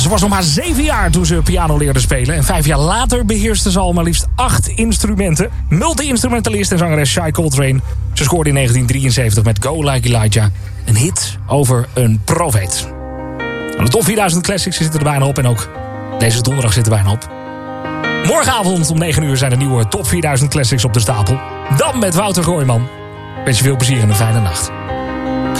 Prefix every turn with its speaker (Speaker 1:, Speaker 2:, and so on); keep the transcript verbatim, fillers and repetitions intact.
Speaker 1: Ze was nog maar zeven jaar toen ze piano leerde spelen. En vijf jaar later beheerste ze al maar liefst acht instrumenten. Multi-instrumentalist en zangeres Shai Coltrane. Ze scoorde in negentien drieënzeventig met Go Like Elijah een hit over een profeet. De top vierduizend Classics zitten er bijna op. En ook deze donderdag zitten er bijna op. Morgenavond om negen uur zijn de nieuwe top vierduizend Classics op de stapel. Dan met Wouter Gooijman. Ik wens je veel plezier en een fijne nacht.